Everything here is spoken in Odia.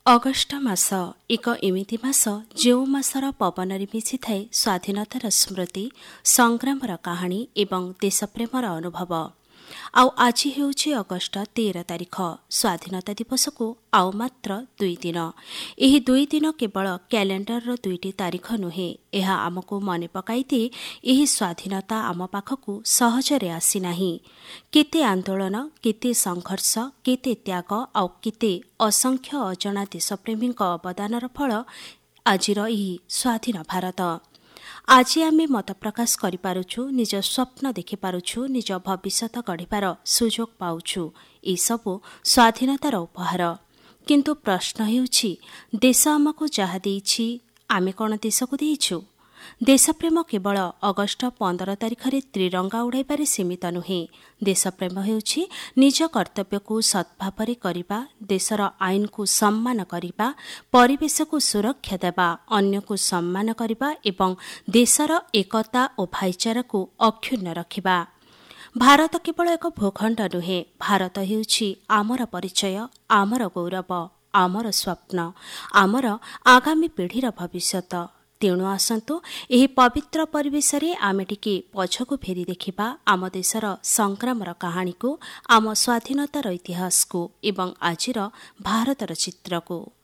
ଅଗଷ୍ଟ ମାସ ଏକ ଏମିତି ମାସ ଯେଉଁ ମାସର ପବନରେ ମିଶିଥାଏ ସ୍ୱାଧୀନତାର ସ୍ମୃତି, ସଂଗ୍ରାମର କାହାଣୀ ଏବଂ ଦେଶପ୍ରେମର ଅନୁଭବ। ଆଉ ଆଜି ହେଉଛି ଅଗଷ୍ଟ 13 ତାରିଖ। ସ୍ୱାଧୀନତା ଦିବସକୁ ଆଉ ମାତ୍ର 2 ଦିନ। ଏହି 2 ଦିନ କେବଳ କ୍ୟାଲେଣ୍ଡରର 2ଟି ତାରିଖ ନୁହେଁ, ଏହା ଆମକୁ ମନେ ପକାଇଦିଏ ଏହି ସ୍ୱାଧୀନତା ଆମ ପାଖକୁ ସହଜରେ ଆସିନାହିଁ। କେତେ ଆନ୍ଦୋଳନ, କେତେ ସଂଘର୍ଷ, କେତେ ତ୍ୟାଗ ଆଉ କେତେ ଅସଂଖ୍ୟ ଅଜଣା ଦେଶପ୍ରେମୀଙ୍କ ଅବଦାନର ଫଳ ଆଜିର ଏହି ସ୍ୱାଧୀନ ଭାରତ। ଆଜି ଆମେ ମତ ପ୍ରକାଶ କରିପାରୁଛୁ, ନିଜ ସ୍ୱପ୍ନ ଦେଖିପାରୁଛୁ, ନିଜ ଭବିଷ୍ୟତ ଗଢ଼ିବାର ସୁଯୋଗ ପାଉଛୁ। ଏସବୁ ସ୍ୱାଧୀନତାର ଉପହାର। କିନ୍ତୁ ପ୍ରଶ୍ନ ହେଉଛି, ଦେଶ ଆମକୁ ଯାହା ଦେଇଛି ଆମେ କ'ଣ ଦେଶକୁ ଦେଇଛୁ? ଦେଶପ୍ରେମ କେବଳ ଅଗଷ୍ଟ 15 ତାରିଖରେ ତ୍ରିରଙ୍ଗା ଉଡ଼ାଇବାରେ ସୀମିତ ନୁହେଁ। ଦେଶପ୍ରେମ ହେଉଛି ନିଜ କର୍ତ୍ତବ୍ୟକୁ ସଦ୍ଭାବରେ କରିବା, ଦେଶର ଆଇନକୁ ସମ୍ମାନ କରିବା, ପରିବେଶକୁ ସୁରକ୍ଷା ଦେବା, ଅନ୍ୟକୁ ସମ୍ମାନ କରିବା ଏବଂ ଦେଶର ଏକତା ଓ ଭାଇଚାରାକୁ ଅକ୍ଷୁଣ୍ଣ ରଖିବା। ଭାରତ କେବଳ ଏକ ଭୂଖଣ୍ଡ ନୁହେଁ, ଭାରତ ହେଉଛି ଆମର ପରିଚୟ, ଆମର ଗୌରବ, ଆମର ସ୍ୱପ୍ନ, ଆମର ଆଗାମୀ ପିଢ଼ିର ଭବିଷ୍ୟତ। ତେଣୁ ଆସନ୍ତୁ ଏହି ପବିତ୍ର ପରିବେଶରେ ଆମେ ଟିକେ ପଛକୁ ଫେରି ଦେଖିବା ଆମ ଦେଶର ସଂଗ୍ରାମର କାହାଣୀକୁ, ଆମ ସ୍ୱାଧୀନତାର ଇତିହାସକୁ ଏବଂ ଆଜିର ଭାରତର ଚିତ୍ରକୁ।